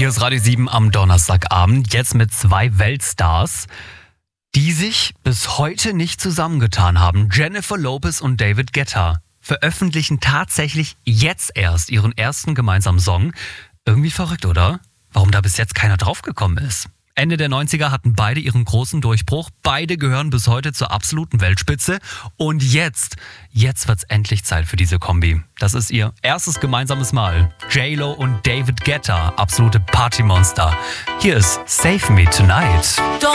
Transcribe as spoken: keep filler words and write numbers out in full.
Hier ist Radio sieben am Donnerstagabend, jetzt mit zwei Weltstars, die sich bis heute nicht zusammengetan haben. Jennifer Lopez und David Guetta veröffentlichen tatsächlich jetzt erst ihren ersten gemeinsamen Song. Irgendwie verrückt, oder? Warum da bis jetzt keiner draufgekommen ist. Ende der neunziger hatten beide ihren großen Durchbruch. Beide gehören bis heute zur absoluten Weltspitze. Und jetzt, jetzt wird's endlich Zeit für diese Kombi. Das ist ihr erstes gemeinsames Mal. J-Lo und David Guetta, absolute Partymonster. Hier ist Save Me Tonight. Don't